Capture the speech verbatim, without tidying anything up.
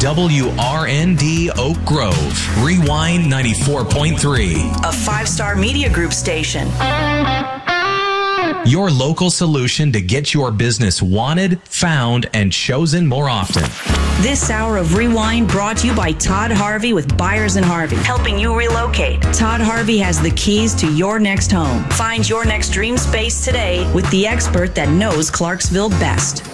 W R N D Oak Grove. Rewind ninety-four point three. A five-star media group station. Your local solution to get your business wanted, found, and chosen more often. This hour of Rewind brought to you by Todd Harvey with Buyers and Harvey, helping you relocate. Todd Harvey has the keys to your next home. Find your next dream space today with the expert that knows Clarksville best.